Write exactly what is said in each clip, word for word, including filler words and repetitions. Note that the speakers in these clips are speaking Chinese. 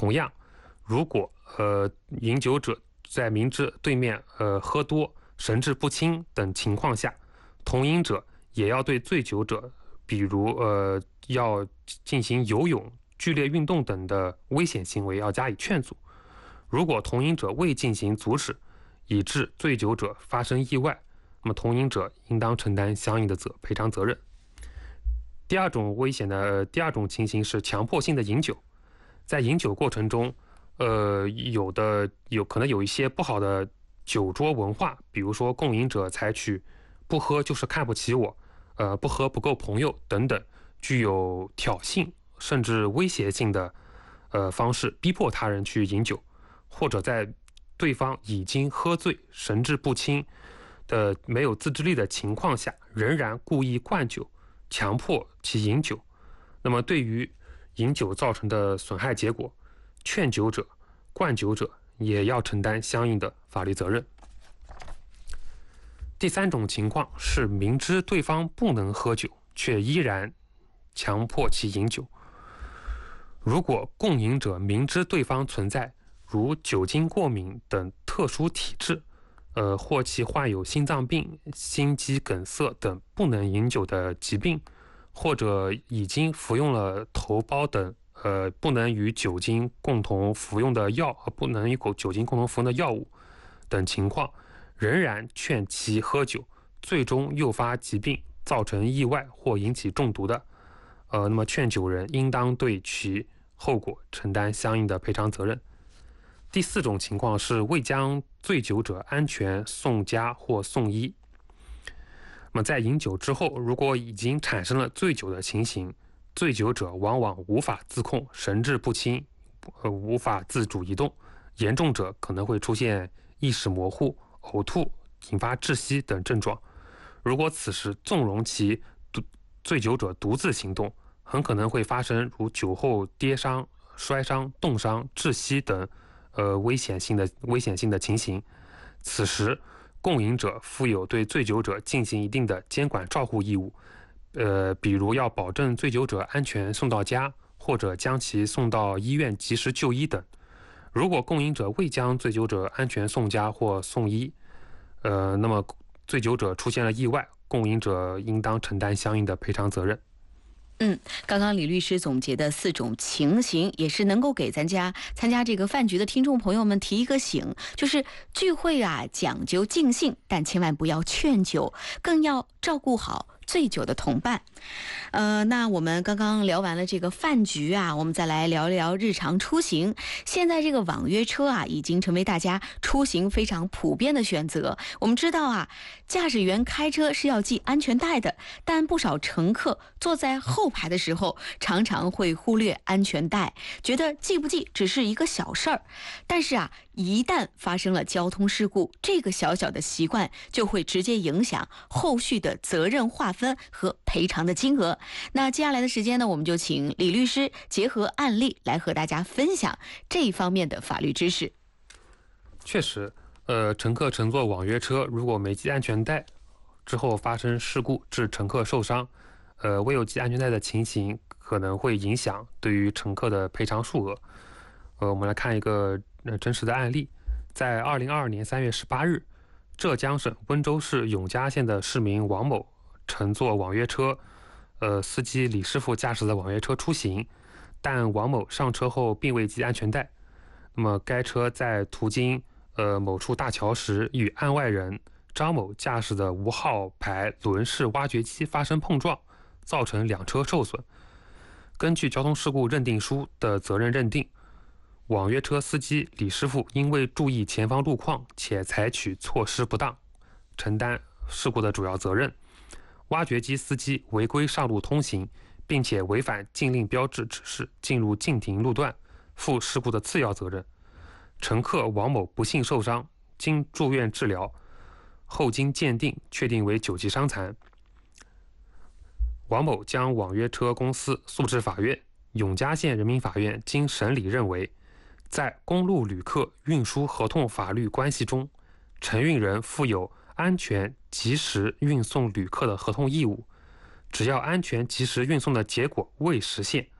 同样，如果呃饮酒者在明知对面呃喝多、神志不清等情况下，同饮者也要对醉酒者，比如呃要进行游泳、剧烈运动等的危险行为要加以劝阻。如果同饮者未进行阻止，以致醉酒者发生意外，那么同饮者应当承担相应的责赔偿责任。第二种危险的、呃、第二种情形是强迫性的饮酒，在饮酒过程中，呃，有的有可能有一些不好的酒桌文化，比如说共饮者采取不喝就是看不起我，呃，不喝不够朋友等等，具有挑衅甚至威胁性的呃方式，逼迫他人去饮酒，或者在对方已经喝醉、神志不清的没有自制力的情况下，仍然故意灌酒，强迫其饮酒。那么对于饮酒造成的损害结果，劝酒者、灌酒者也要承担相应的法律责任。第三种情况是明知对方不能喝酒，却依然强迫其饮酒。如果共饮者明知对方存在如酒精过敏等特殊体质，呃，或其患有心脏病、心肌梗塞等不能饮酒的疾病，或者已经服用了头孢等呃不能与酒精共同服用的药，不能与酒精共同服用的药物等情况，仍然劝其喝酒，最终诱发疾病，造成意外或引起中毒的，呃，那么劝酒人应当对其后果承担相应的赔偿责任。第四种情况是未将醉酒者安全送家或送医。那么在饮酒之后，如果已经产生了醉酒的情形，醉酒者往往无法自控，神志不清，呃，无法自主移动，严重者可能会出现意识模糊、呕吐、引发窒息等症状。如果此时纵容其醉酒者独自行动，很可能会发生如酒后跌伤、摔伤、冻伤、窒息等呃危险性的危险性的情形。此时共饮者负有对醉酒者进行一定的监管照护义务，呃，比如要保证醉酒者安全送到家，或者将其送到医院及时就医等。如果共饮者未将醉酒者安全送家或送医，呃，那么醉酒者出现了意外，共饮者应当承担相应的赔偿责任。 嗯，刚刚李律师总结的四种情形，也是能够给咱家参加这个饭局的听众朋友们提一个醒，就是聚会啊讲究尽兴，但千万不要劝酒，更要照顾好醉酒的同伴。呃，那我们刚刚聊完了这个饭局啊，我们再来聊聊日常出行。现在这个网约车啊，已经成为大家出行非常普遍的选择。我们知道啊，驾驶员开车是要系安全带的，但不少乘客坐在后排的时候，常常会忽略安全带，觉得系不系只是一个小事儿。但是啊，一旦发生了交通事故，这个小小的习惯就会直接影响后续的责任划分和赔偿的金额。那接下来的时间呢，我们就请李律师结合案例来和大家分享这一方面的法律知识。 确实，呃，乘客乘坐网约车如果没系安全带之后发生事故致乘客受伤，呃，未有系安全带的情形可能会影响对于乘客的赔偿数额。呃，我们来看一个呃真实的案例，在二零二二年三月十八日，浙江省温州市永嘉县的市民王某乘坐网约车，呃，司机李师傅驾驶的网约车出行，但王某上车后并未系安全带。那么该车在途经呃某处大桥时，与案外人张某驾驶的无号牌轮式挖掘机发生碰撞，造成两车受损。根据交通事故认定书的责任认定，网约车司机李师傅因未注意前方路况且采取措施不当，承担事故的主要责任。挖掘机司机违规上路通行，并且违反禁令标志指示进入禁停路段，负事故的次要责任。乘客王某不幸受伤，经住院治疗后经鉴定确定为九级伤残。王某将网约车公司诉至法院，永嘉县人民法院经审理认为，在公路旅客运输合同法律关系中，承运人负有安全及时运送旅客的合同义务。只要安全及时运送的结果未实现，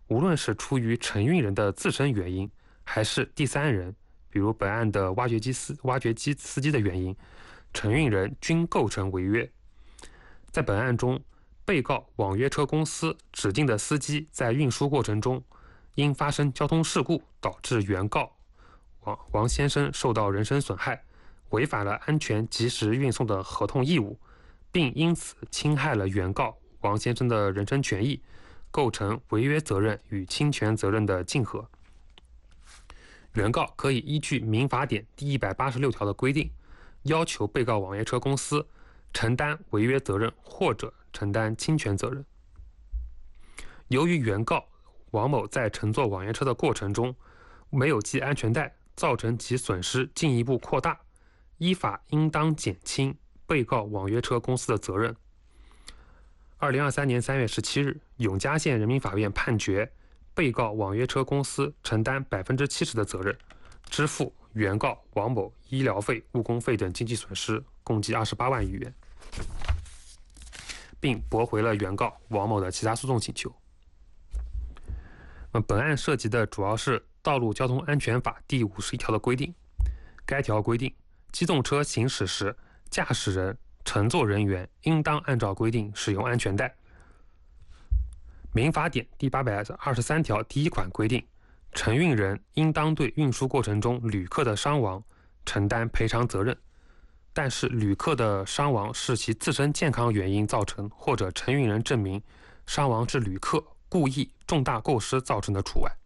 无论是出于承运人的自身原因，还是第三人，比如本案的挖掘机司挖掘机司机的原因，承运人均构成违约。在本案中，被告网约车公司指定的司机在运输过程中因发生交通事故导致原告王王先生受到人身损害，违反了安全及时运送的合同义务，并因此侵害了原告王先生的人身权益，构成违约责任与侵权责任的竞合。原告可以依据民法典第一百八十六条的规定，要求被告网约车公司承担违约责任或者承担侵权责任。由于原告王某在乘坐网约车的过程中没有系安全带，造成其损失进一步扩大，依法应当减轻被告网约车公司的责任。二零二三年三月十七日，永嘉县人民法院判决被告网约车公司承担百分之七十的责任，支付原告王某医疗费、误工费等经济损失共计二十八万余元，并驳回了原告王某的其他诉讼请求。本案涉及的主要是《道路交通安全法》第五十一条的规定。该条规定，机动车行驶时，驾驶人、乘坐人员应当按照规定使用安全带。民法典第八百二十三条第一款规定，承运人应当对运输过程中旅客的伤亡承担赔偿责任，但是旅客的伤亡是其自身健康原因造成，或者承运人证明伤亡是旅客故意重大过失造成的除外。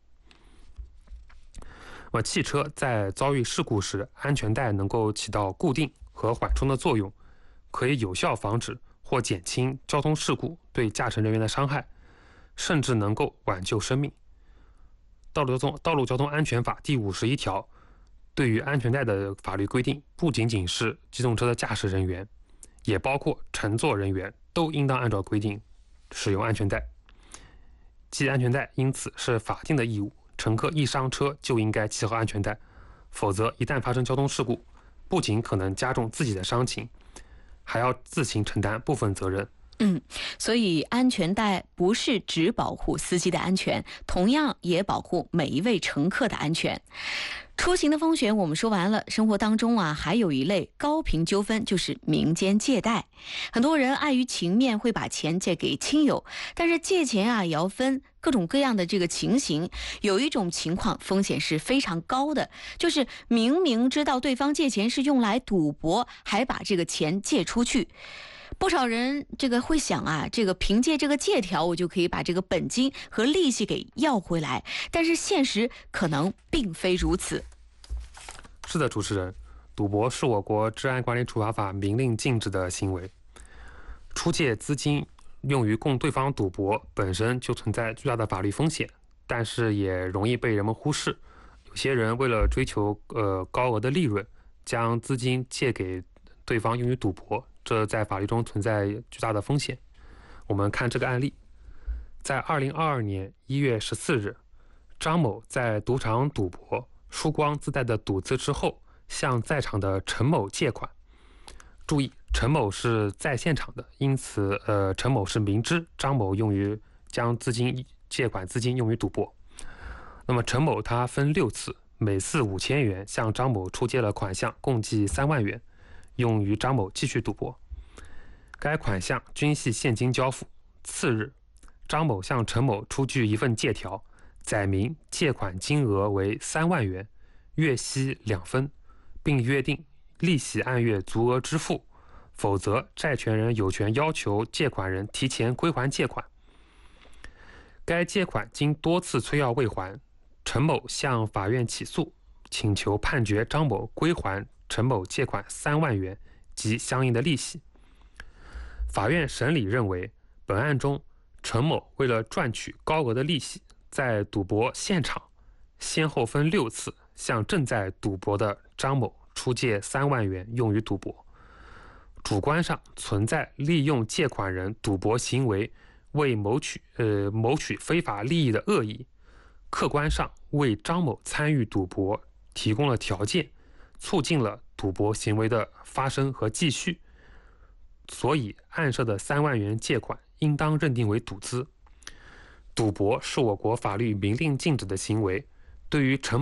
那么汽车在遭遇事故时，安全带能够起到固定和缓冲的作用，可以有效防止或减轻交通事故对驾乘人员的伤害，甚至能够挽救生命。道路交通道路交通安全法第五十一条对于安全带的法律规定，不仅仅是机动车的驾驶人员，也包括乘坐人员都应当按照规定使用安全带。系安全带因此是法定的义务，乘客一上车就应该系好安全带，否则一旦发生交通事故，不仅可能加重自己的伤情，还要自行承担部分责任。 嗯，所以安全带不是只保护司机的安全，同样也保护每一位乘客的安全。出行的风险我们说完了，生活当中啊还有一类高频纠纷，就是民间借贷。很多人碍于情面会把钱借给亲友，但是借钱啊也要分各种各样的这个情形。有一种情况风险是非常高的，就是明明知道对方借钱是用来赌博，还把这个钱借出去。不少人这个会想啊，这个凭借这个借条，我就可以把这个本金和利息给要回来，但是现实可能并非如此。 是的，主持人，赌博是我国治安管理处罚法明令禁止的行为。出借资金用于供对方赌博，本身就存在巨大的法律风险，但是也容易被人们忽视。有些人为了追求呃高额的利润，将资金借给对方用于赌博，这在法律中存在巨大的风险。我们看这个案例，在二零二二年一月十四日，张某在赌场赌博，输光自带的赌资之后，向在场的陈某借款。注意，陈某是在现场的，因此，呃，陈某是明知张某用于将资金借款资金用于赌博。那么陈某他分六次，每次五千元，向张某出借了款项，共计三万元，用于张某继续赌博。该款项均系现金交付。次日，张某向陈某出具一份借条，载明借款金额为三万元，月息两分，并约定利息按月足额支付，否则债权人有权要求借款人提前归还借款。该借款经多次催要未还，陈某向法院起诉，请求判决张某归还陈某借款三万元及相应的利息。法院审理认为，本案中陈某为了赚取高额的利息，在赌博现场先后分六次向正在赌博的张某出借三万元用于赌博，主观上存在利用借款人赌博行为为谋取呃谋取非法利益的恶意，客观上为张某参与赌博提供了条件，促进了赌博行为的发生和继续，所以案涉的三万元借款应当认定为赌资。 赌博是我国法律明令禁止的行为，对于承